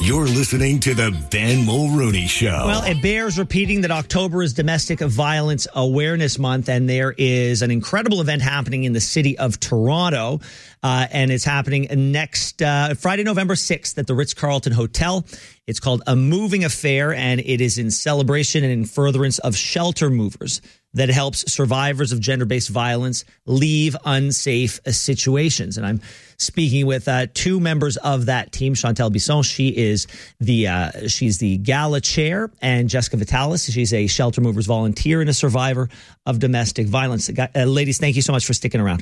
You're listening to the Ben Mulrooney Show. Well, it bears repeating that October is Domestic Violence Awareness Month, and there is an incredible event happening in the city of Toronto, and it's happening next Friday, November 6th at the Ritz-Carlton Hotel. It's called A Moving Affair, and it is in celebration and in furtherance of Shelter Movers that helps survivors of gender-based violence leave unsafe situations. And I'm speaking with two members of that team. Chantal Bisson, she's the gala chair, and Jessica Vitalis, she's a Shelter Movers volunteer and a survivor of domestic violence. Ladies, thank you so much for sticking around.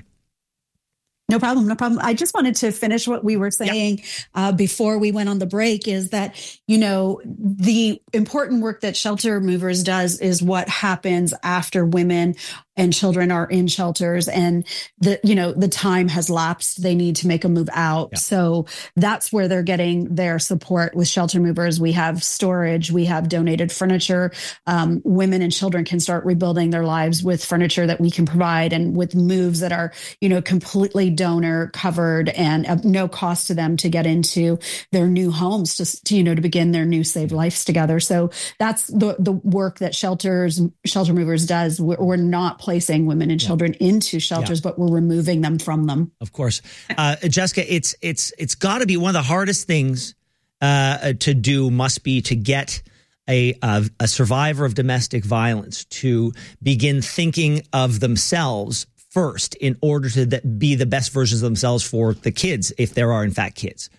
No problem. No problem. I just wanted to finish what we were saying before we went on the break is that, you know, the important work that Shelter Movers does is what happens after women and children are in shelters and the time has lapsed. They need to make a move out. Yeah. So that's where they're getting their support with Shelter Movers. We have storage. We have donated furniture. Women and children can start rebuilding their lives with furniture that we can provide and with moves that are, completely donor covered and of no cost to them to get into their new homes to begin their new saved lives together. So that's the work that Shelter Movers does. We're not placing women and children into shelters, but we're removing them from them. Of course. Jessica, it's got to be one of the hardest things to do must be to get a survivor of domestic violence to begin thinking of themselves first in order to be the best versions of themselves for the kids, if there are in fact kids.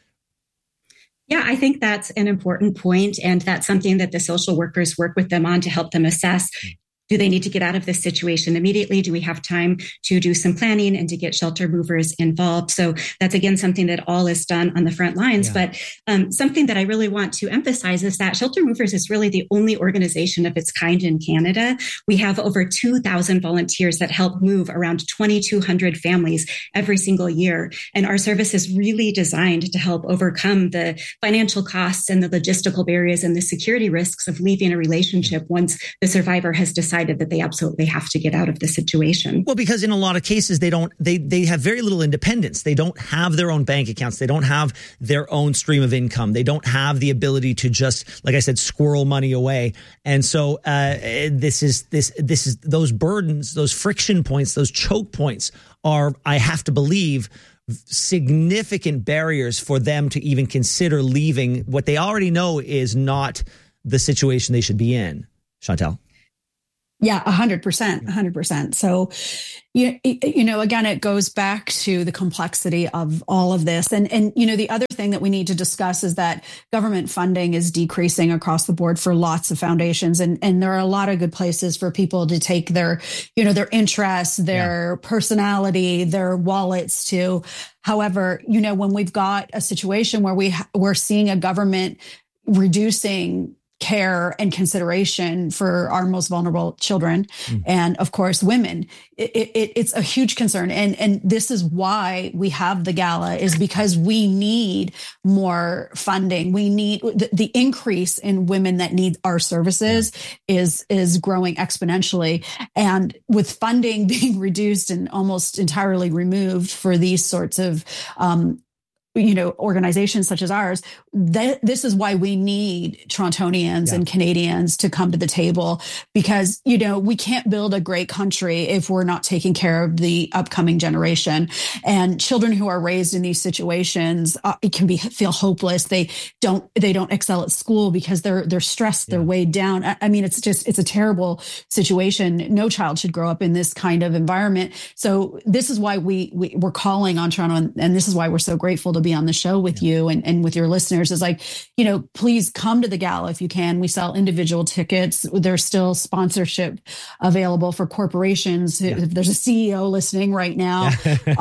Yeah, I think that's an important point, and that's something that the social workers work with them on to help them assess. Do they need to get out of this situation immediately? Do we have time to do some planning and to get Shelter Movers involved? So that's, again, something that all is done on the front lines. Yeah. But something that I really want to emphasize is that Shelter Movers is really the only organization of its kind in Canada. We have over 2,000 volunteers that help move around 2,200 families every single year. And our service is really designed to help overcome the financial costs and the logistical barriers and the security risks of leaving a relationship once the survivor has decided that they absolutely have to get out of the situation. Well, because in a lot of cases, they have very little independence. They don't have their own bank accounts. They don't have their own stream of income. They don't have the ability to just, like I said, squirrel money away. And so this is those burdens, those friction points, those choke points are, I have to believe, significant barriers for them to even consider leaving what they already know is not the situation they should be in. Chantal? Yeah, 100%. So, again, it goes back to the complexity of all of this. And the other thing that we need to discuss is that government funding is decreasing across the board for lots of foundations. And there are a lot of good places for people to take their interests, their personality, their wallets to. However, when we've got a situation where we're seeing a government reducing care and consideration for our most vulnerable children and, of course, women. It's a huge concern. And this is why we have the gala, is because we need more funding. We need the increase in women that need our services is growing exponentially. And with funding being reduced and almost entirely removed for these sorts of organizations such as ours, this is why we need Torontonians and Canadians to come to the table, because, we can't build a great country if we're not taking care of the upcoming generation. And children who are raised in these situations, it can feel hopeless. They don't excel at school because they're stressed, they're weighed down. I mean, it's a terrible situation. No child should grow up in this kind of environment. So this is why we're calling on Toronto, and this is why we're so grateful to be on the show with you and with your listeners, is like, please come to the gala if you can. We sell individual tickets. There's still sponsorship available for corporations. If there's a CEO listening right now,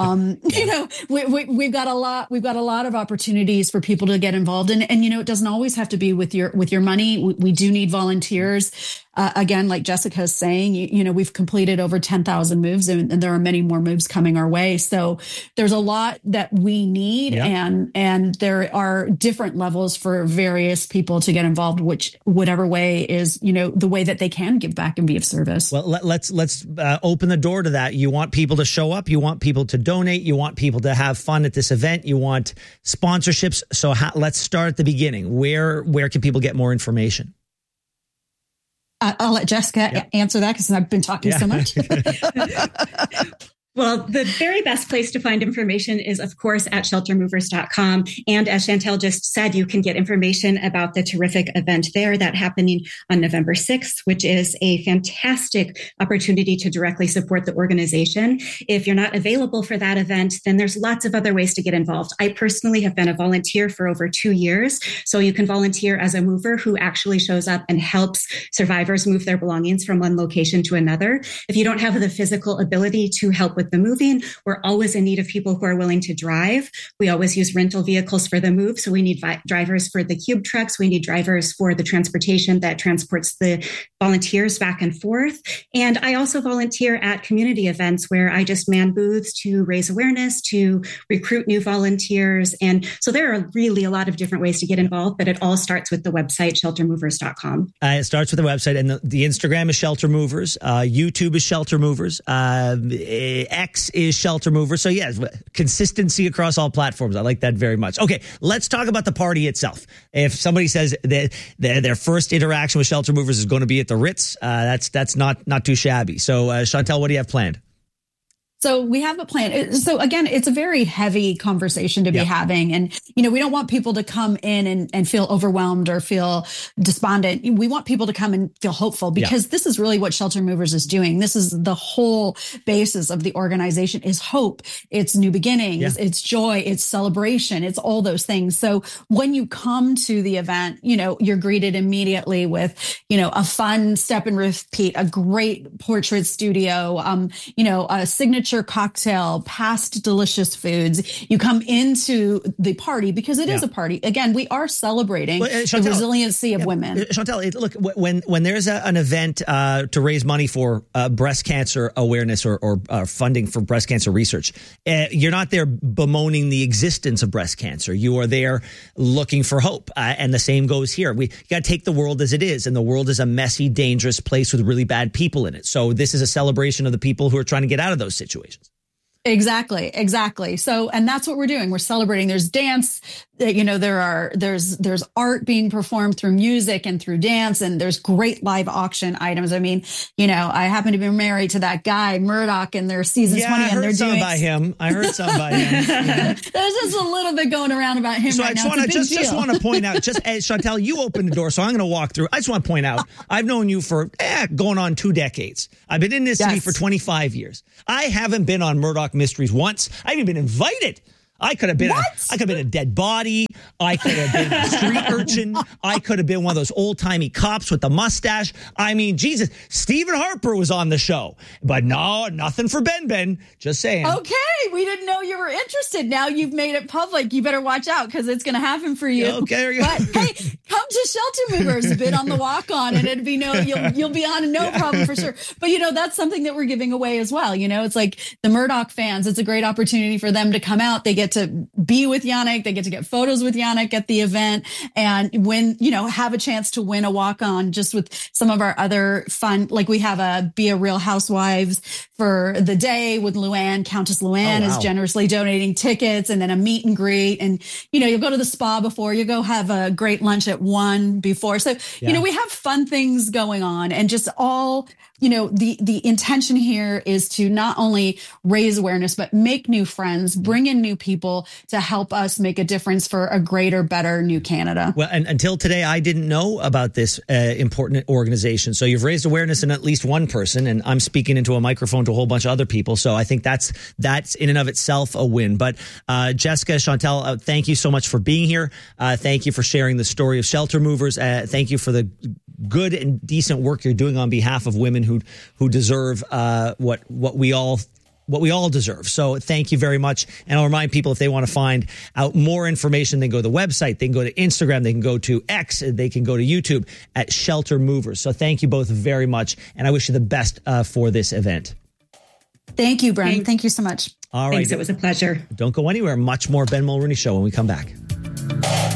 we've got a lot of opportunities for people to get involved in. And it doesn't always have to be with your money. We do need volunteers. again, like Jessica is saying, you know, we've completed over 10,000 moves, and there are many more moves coming our way. So there's a lot that we need, and there are different levels for various people to get involved, whatever way is, you know, the way that they can give back and be of service. Well, let's open the door to that. You want people to show up. You want people to donate. You want people to have fun at this event. You want sponsorships. So let's start at the beginning. Where can people get more information? I'll let Jessica answer that because I've been talking so much. Well, the very best place to find information is, of course, at sheltermovers.com. And as Chantel just said, you can get information about the terrific event there that's happening on November 6th, which is a fantastic opportunity to directly support the organization. If you're not available for that event, then there's lots of other ways to get involved. I personally have been a volunteer for over 2 years. So you can volunteer as a mover who actually shows up and helps survivors move their belongings from one location to another. If you don't have the physical ability to help with the moving, we're always in need of people who are willing to drive. We always use rental vehicles for the move. So we need drivers for the cube trucks. We need drivers for the transportation that transports the volunteers back and forth. And I also volunteer at community events where I just man booths to raise awareness, to recruit new volunteers. And so there are really a lot of different ways to get involved, but it all starts with the website, sheltermovers.com. It starts with the website, and the Instagram is Shelter Movers. YouTube is Shelter Movers. X is Shelter Movers. So yes, consistency across all platforms. I like that very much. Okay, let's talk about the party itself. If somebody says that their first interaction with Shelter Movers is going to be at the Ritz, that's not too shabby. So Chantel, what do you have planned? So we have a plan. So again, it's a very heavy conversation to be having. And, you know, we don't want people to come in and feel overwhelmed or feel despondent. We want people to come and feel hopeful, because this is really what Shelter Movers is doing. This is the whole basis of the organization is hope. It's new beginnings. It's joy. It's celebration. It's all those things. So when you come to the event, you know, you're greeted immediately with, you know, a fun step and repeat, a great portrait studio, you know, a signature cocktail, past delicious foods. You come into the party because it is a party. Again, we are celebrating Chantel, the resiliency of women. Chantel, look, when there's an event to raise money for breast cancer awareness or funding for breast cancer research, you're not there bemoaning the existence of breast cancer. You are there looking for hope. And the same goes here. You got to take the world as it is. And the world is a messy, dangerous place with really bad people in it. So this is a celebration of the people who are trying to get out of those situations. Exactly. So, and that's what we're doing. We're celebrating. There's dance, you know, there's art being performed through music and through dance, and there's great live auction items. I mean, you know, I happen to be married to that guy, Murdoch, and they're season 20, and they're doing by him. I heard some by him. Yeah. There's just a little bit going around about him. So right I just want to point out, Chantel, you opened the door, so I'm going to walk through. I just want to point out, I've known you for going on 2 decades. I've been in this city for 25 years. I haven't been on Murdoch Mysteries once. I haven't even been invited. I could have been a dead body. I could have been a street urchin. I could have been one of those old timey cops with the mustache. I mean, Jesus, Stephen Harper was on the show, but no, nothing for Ben. Just saying. Okay, we didn't know you were interested. Now you've made it public. You better watch out because it's going to happen for you. Okay, there you go. But hey, come to Shelter Movers, bid on the walk on, and it'd be you'll be on no problem for sure. But you know, that's something that we're giving away as well. You know, it's like the Murdoch fans. It's a great opportunity for them to come out. They get to be with Yannick. They get to get photos with Yannick at the event and have a chance to win a walk on just with some of our other fun. Like we have a Be a Real Housewives for the day with Luann. Countess Luann is generously donating tickets, and then a meet and greet. And, you know, you'll go to the spa before, you go have a great lunch at 1 before. So, you know, we have fun things going on, and just all, you know, the intention here is to not only raise awareness, but make new friends, bring in new people to help us make a difference for a greater, better new Canada. Well, and until today, I didn't know about this important organization. So you've raised awareness in at least one person, and I'm speaking into a microphone to a whole bunch of other people. So I think that's in and of itself a win. But Jessica, Chantel, thank you so much for being here. Thank you for sharing the story of Shelter Movers. Thank you for the good and decent work you're doing on behalf of women who deserve what we all what we all deserve. So thank you very much. And I'll remind people, if they want to find out more information, they can go to the website, they can go to Instagram, they can go to X, they can go to YouTube at Shelter Movers. So thank you both very much. And I wish you the best for this event. Thank you, Bren. Thank you so much. All right. Thanks. It was a pleasure. Don't go anywhere. Much more Ben Mulroney Show when we come back.